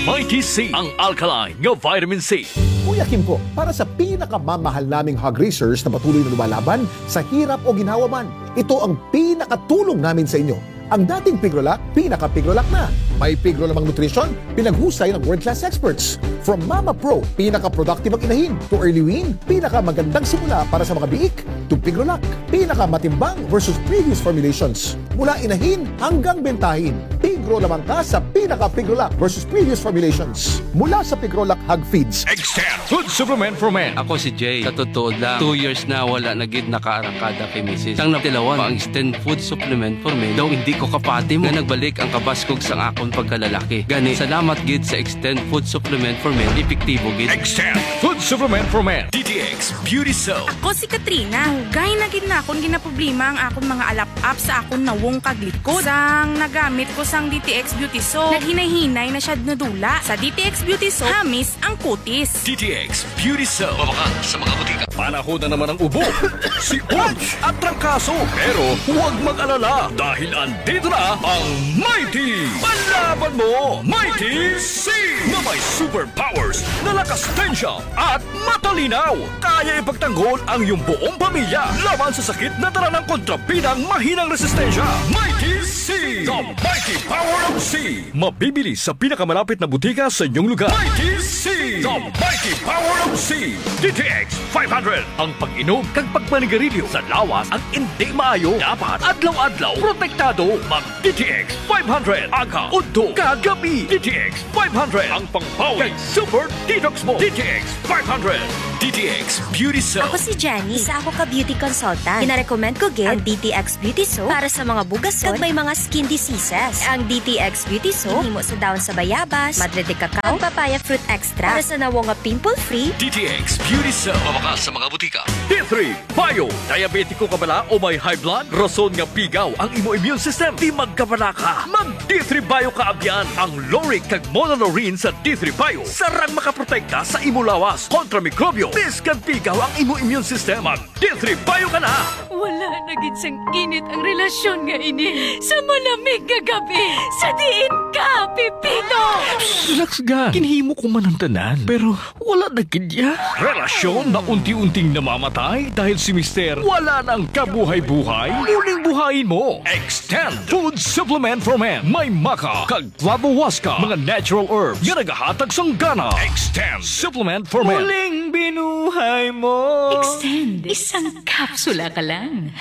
Mighty C, ang alkaline nga vitamin C. Kuya Kim po, para sa pinakamamahal naming hog racers na patuloy na lumalaban sa hirap o ginhawa man, ito ang pinakatulong namin sa inyo. Ang dating Pigrolac, pinaka-Pigrolac na. May Pigro lamang nutrition, pinaghusay ng world-class experts. From Mama Pro, pinaka-productive ang inahin, to Early Wean, pinaka-magandang simula para sa mga biik, to Pigrolac, pinaka-matimbang versus previous formulations. Mula inahin hanggang bentahin, Pigro lamang ka sa pinaka-Pigrolac versus previous formulations. Mula sa Pigrolac Hog Feeds. Extend food supplement for men. Ako si Jay. Sa totoo lang, 2 years na wala na gid nakaarangkada kay Mrs. Sang natilawan pa ang extend food supplement for men. Daw hindi ko kapati mo na nagbalik ang kabaskog sang akon pagkalalaki. Gani, salamat gid sa extend food supplement for men. Epektibo gid. Extend food supplement for men. DTX Beauty Soap. Ako si Katrina. Gay na gid na akon ginaproblema ang akon mga alap-up sa akon nawong kaglikod. Sang nagamit ko sang DTX Beauty Soap, naghinay-hinay na siya nadula. Sa DTX Beauty Soap, hamis ang kutis. DTX Beauty Soap. Mabakan sa mga butika. Panahon na naman ang ubo, si Uch at trangkaso. Pero huwag mag-alala dahil andito na ang Mighty! Palaban mo, Mighty C! Na may superpowers na lakas tensya at matalinaw. Kaya ipagtanggol ang iyong buong pamilya laban sa sakit na dala ng kontrabidang mahinang resistensya. Mighty C! The Mighty Power of C! Mabibili sa pinakamalapit na butika sa inyong lugar. Mighty C! The Mighty Power of C! DTX 500. Ang pag-inom kag pagmanigarilyo sa lawas ang hindi maayo. Dapat adlaw-adlaw protektado. Mag DTX 500. Aga, udto, kagabi. DTX 500. Ang pangpawi kag super detox mo. DTX 500. DTX Beauty Soap. Ako si Jenny. Isa ako ka beauty consultant. Pinarecommend ko gid ang DTX Beauty Soap para sa mga bugason kag may mga skin diseases. Ang DTX Beauty Soap himo sa dahon sa bayabas, madre de cacao, papaya fruit extra para sa nawo nga pimple-free. DTX Beauty Soap. Mabakas sa mga butika. D3 Bio. Diabetiko ka bala o may high blood? Rason nga pigaw ang imo immune system. Di magkabala ka. Mag D3 Bio ka abyan. Ang Loric kag Monolorine sa D3 Bio. Sarang makaprotekta sa imo lawas kontra mikrobyo. Biskan pigaw ang imo immune system. Mag D3 Bio ka na. Wala na gid sang init ang relasyon nga ini sa malamig nga gabi. Sa diin ka, Pipino! Relax ga. Kinhimo ko man ang tanan. Pero wala na kidya. Relasyon na unti-unting namamatay dahil si Mister wala nang kabuhay-buhay. Muling buhayin mo. Extend Food Supplement for Men. May maka kag flavowaska. Mga natural herbs nga nagahatag sang gana. Extend Supplement for Men. Muling binuhay mo. Extend. Isang kapsula ka lang.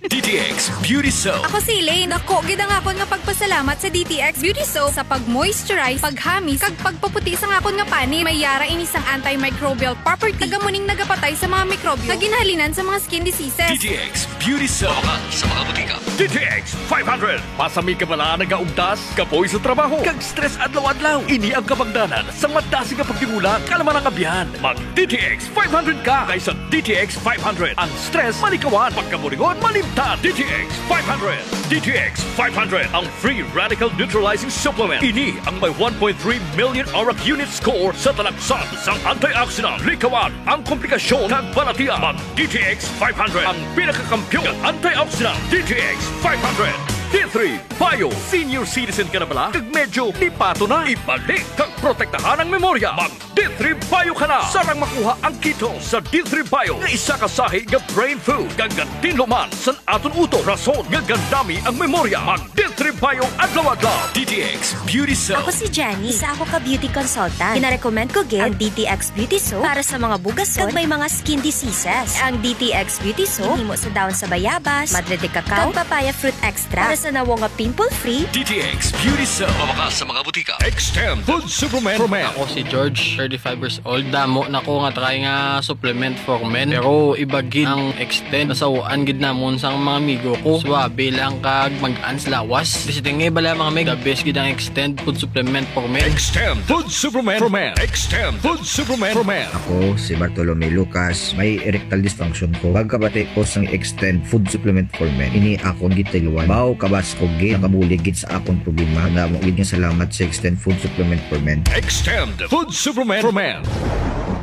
DTX Beauty Soap. Ako si Elaine. Ako, gid ang akon nga pagpasalamat sa DTX Beauty Soap sa pag-moisturize, paghamis, kag pagpaputi sa akon nga pani. May yara ini sang antimicrobial property. Tagamuning nagapatay sa mga mikrobyo na ginhalinan sa mga skin diseases. DTX Beauty Soap. Mabakan sa mga butika. DTX 500. Pasami ka bala nagaugdas, kapoy sa trabaho, kag stress adlaw-adlaw. Ini ang kabangdanan sa madasi nga pagtingulang kalaman ang abyan. Mag DTX 500 ka kaysa DTX 500. Ang stress malikawan, pagkaburingon malimtan. DTX 500. DTX 500. Ang free radical neutralizing supplement. Ini ang may 1.3 million auric unit score sa talaksan sa antioxidant. Likawan ang komplikasyon kag balatian. Mag DTX 500. Ang pinakakampiyon ng antioxidant. DTX 500. D3 Bio. Senior citizen ka na bala? Kag medyo lipato na. Ibalik kag protektahan ang memorya. Mag D3 Bio ka na. Sarang makuha ang keto sa D3 Bio. Nga isa kasahi nga brain food. Kag gantinluman sa aton uto. Rason nga gandami ang memorya. Mag D3 Bio adlaw-adlaw. DTX Beauty Soap. Ako si Jenny. Isa ako ka beauty consultant. Pinarecommend ko gid ang DTX Beauty Soap para sa mga bugason kag may mga skin diseases. Ang DTX Beauty Soap himo sa dahon sa bayabas, madre de cacao, kag papaya fruit extra para sa nawo nga pimple-free. DTX Beauty Soap. Mabakas sa mga butika. Extend Food Supplement for Men. Ako si George, 35 years old. Damo na ko nga try nga supplement for men. Pero iba gid ang extend. Nasawaan gid namon sang mga amigo ko. Swabe lang kag mag-ans lawas. Disitingay bala mga meg. The best gid ang extend food supplement for men. Extend Food Supplement for Men. Extend Food Supplement for Men. Ako si Bartolome Lucas, may erectile dysfunction ko. Pagkabati ko sang extend food supplement for men. Ini akong gitiluan. Bao kabas ko gid nakabulig gid sa akong problema. Namo gid nga salamat sa extend food supplement for men. Extend Food Supplement for Men.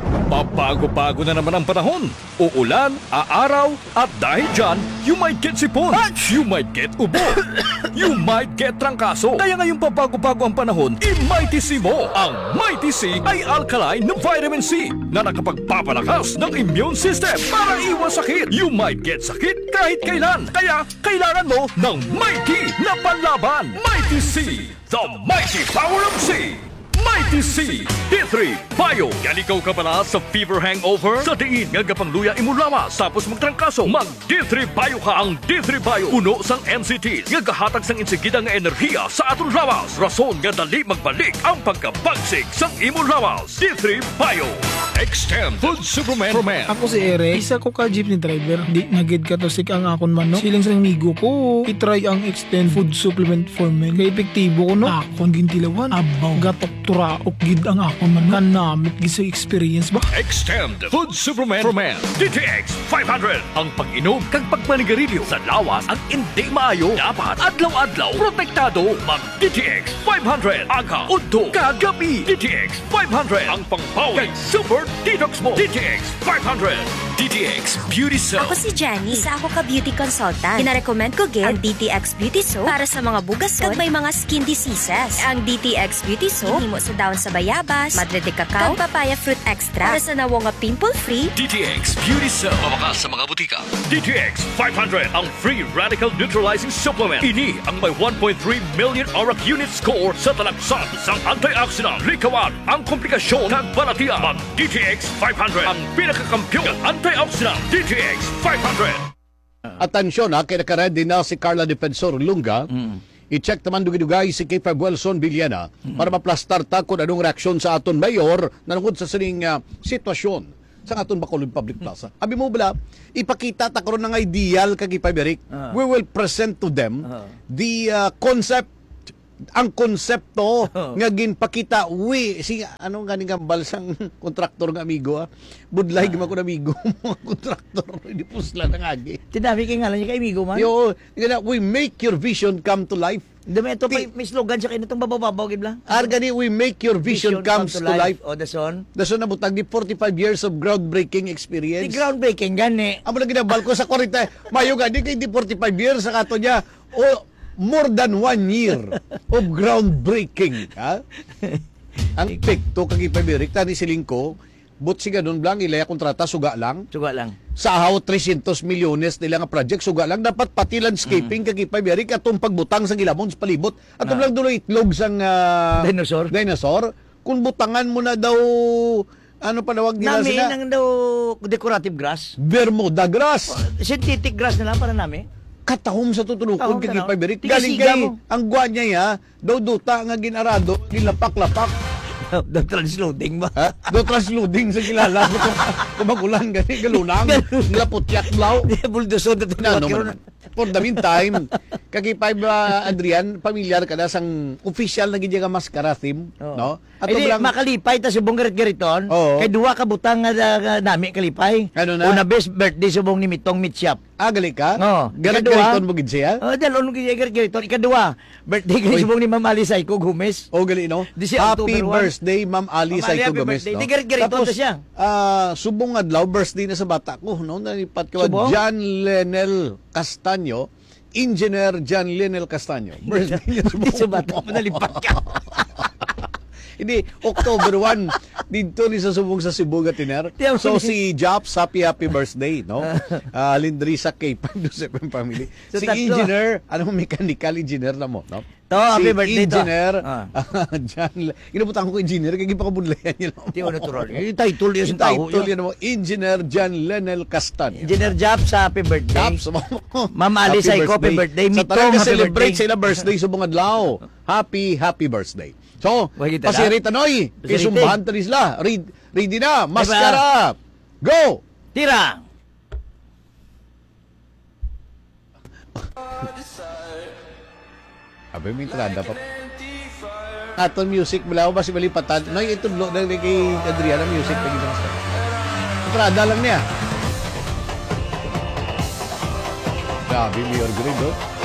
Pabago-bago na naman ang panahon. Uulan, aaraw, at dahil dyan, you might get sipon, you might get ubo, you might get trangkaso. Kaya ngayong pabago-bago ang panahon, i-Mighty C mo. Ang Mighty C ay alkaline na vitamin C na nakapagpapalakas ng immune system para iwas sakit. You might get sakit kahit kailan. Kaya kailangan mo ng Mighty na panlaban. Mighty C, the mighty power of C. Mighty C, D3 Bio. Yan ikaw ka pala sa fever hangover? Sa diin nga gapangluya imulawas tapos magtrangkaso. Mag D3 Bio ka. Ang D3 Bio puno sang NCT nga gahatag sang insigida nga enerhiya sa aton lawas. Rason nga dali magbalik ang pagkabagsik sang imulawas. D3 Bio. Extend Food Supplement for Men. Ako si Eric, isa ko ka jeepney driver. Di nagid ka to sik ang akon manok. Siling sa migo ko, itry ang Extend Food Supplement for Men. Kaya epektibo ko no. Akon gintilawan, abaw, gatok turaok gid ang akon manok. Kanamit gid sa experience ba? Extend Food Supplement for Men. DTX 500. Ang pag-inom kag pagpanigarilyo sa lawas ang hindi maayo. Dapat adlaw-adlaw protektado. Mag DTX 500. Aga, udto, kagabi. DTX 500. Ang pangpawi kag super detox mo. DTX 500. DTX Beauty Soap. Ako si Jenny, isa ako ka beauty consultant. Gina-recommend ko gid ang DTX Beauty Soap para sa mga bugason kag may mga skin diseases. Ang DTX Beauty Soap himo sa dahon sa bayabas, madre de cacao, kag papaya fruit extra para sa nawo nga pimple-free. DTX Beauty Soap. Mawakas sa mga butika. DTX 500. Ang free radical neutralizing supplement. Ini ang may 1.3 million ORAC unit score sa talaksan sang antioxidant. Likawan ang komplikasyon kag balatian. Mag DTX 500. Ang pinakakampiyon ng antioxidant. DTX 500. Atensyon ha, kaya nakaready na si Carla Defensor Lunga. I-check naman dugay-dugay si K5 Wilson Villena para maplastar ta kung anong reaksyon sa aton mayor na nungod sa sining sitwasyon sa aton Bacolod Public Plaza. Abi mo bala, ipakita ta karon ng ideal kag Eric. We will present to them the concept, ang konsepto nga ginpakita anong ganing gambal sang kontraktor nga amigo budlay gyud ko amigo mga kontraktor di pusla nang agi Tinami kay ngalan niya kay amigo man. yo we make your vision come to life. Dami ito pa may slogan siya kay nitong bababaw gid lang. Argani, we make your vision comes to life. O dason. Dason na butang di 45 years of groundbreaking experience. Di groundbreaking gani. Amo lang ginabal ko sa 40 mayo gani kay di 45 years sa kato niya o more than 1 year of groundbreaking. Ha? Ang epekto kag ipabilik tani siling ko, but si ganun blang ilaya kontrata suga lang. Suga lang. Sa ahaw 300 milyones nila nga project suga lang dapat pati landscaping kag ipabilik atong pagbutang sa gilamon sa palibot. Atong lang dulo itlog sang dinosaur. Kung butangan mo na daw ano panawag nila Nami sila? nang daw decorative grass. Bermuda grass. Synthetic grass na lang para nami. Katahom sa tutulukod kag tanaw. ipabilik. Tigasiga Galing kay mo. ang gwa niya ya, daw duta nga ginarado, gilapak-lapak. The transloading ba? Ha? Do transloading sa kilala ko kumagulan gani galunang lapot yakblaw. Buldoso na Na no man. For the meantime, kagipay ba Adrian, pamilyar ka na sang official na gid nga maskara theme, no? At Ay, lang makalipay ta subong garit-gariton. Oo. Kay duwa ka butang nga nami kalipay. Ano na? Una best birthday subong ni Mitong Meat Shop. gali ka? Oo. Galit-galiton mo gid siya? Oh, dahil unong garit-gariton. Ikaduwa, birthday kay subong ni Ma'am Ali Saiko Gomez. O gali no? Di si Happy October 1. birthday Ma'am Ali Ma'am Ali, Saiko happy Gomez, birthday. no? Di garit-gariton to siya. Subong adlaw birthday na sa bata ko, no? Nalipat ko Subong? John Lenel Castaño, Engineer John Lenel Castaño. Birthday niya Di sa bata mo nalipat ka. Hindi, October 1, dito ni sa subong sa Cebu Gatiner. So si Jops, happy birthday, no? Lindri sa K5 do sa family. So, Si tatlo. engineer, mechanical engineer na mo, no? To, happy birthday to. Engineer, Ah. John, inabutan ko engineer, kaya ipakabudlayan niya lang. Di ano turon. Yung title yun Yung sa tao. title yan mo, Engineer John Lenel Castaño. Engineer Job sa happy birthday. Jops, Ma'am Ali Saiko, happy birthday. Sa Mitong, talaga happy celebrate birthday. sila birthday sa mga adlaw. Happy birthday. So, Wagi tala. pasirita noy, Pasirita. isumbahan tanis la. Ready na, maskara. Go! Tira! Abay, may entrada pa. Aton music, mula ko ba si Malipatan? Noy, ito na kay Adriana music. Entrada lang niya. Grabe, Mayor Green, no?